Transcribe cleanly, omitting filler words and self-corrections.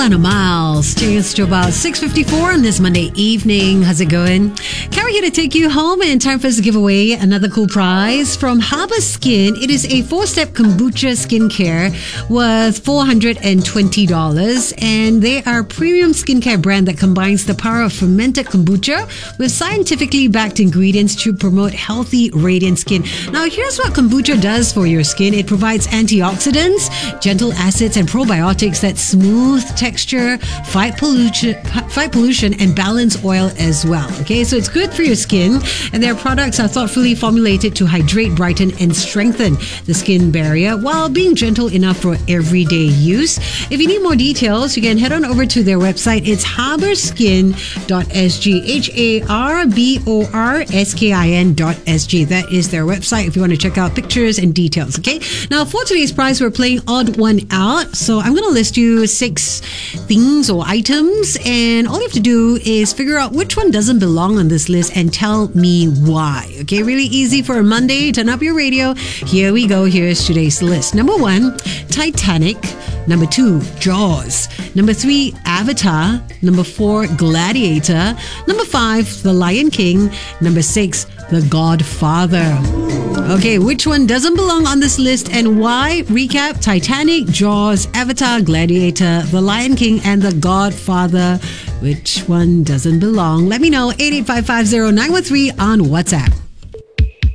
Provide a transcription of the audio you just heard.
Alana Miles. Just to about 6:54 on this Monday evening. How's it going? Carrie here to take you home, and time for us to give away another cool prize from Harbour Skin. It is a 4-step kombucha skincare worth $420, and they are a premium skincare brand that combines the power of fermented kombucha with scientifically backed ingredients to promote healthy, radiant skin. Now, here's what kombucha does for your skin. It provides antioxidants, gentle acids, and probiotics that smooth texture, fight pollution, and balance oil as well. Okay, so it's good for your skin, and their products are thoughtfully formulated to hydrate, brighten, and strengthen the skin barrier while being gentle enough for everyday use. If you need more details, you can head on over to their website. It's harbourskin.sg, HARBORSKIN.sg. That is their website if you want to check out pictures and details. Okay, now for today's prize, we're playing Odd One Out. So I'm going to list you 6 things or items, and all you have to do is figure out which one doesn't belong on this list and tell me why. Okay, really easy for a Monday. Turn up your radio. Here we go. Here's today's list. Number 1, Titanic. Number 2, Jaws. Number 3, Avatar. Number 4, Gladiator. Number 5, The Lion King. Number 6, The Godfather. Okay, which one doesn't belong on this list and why? Recap: Titanic, Jaws, Avatar, Gladiator, The Lion King, and The Godfather. Which one doesn't belong? Let me know. 88550913 on WhatsApp.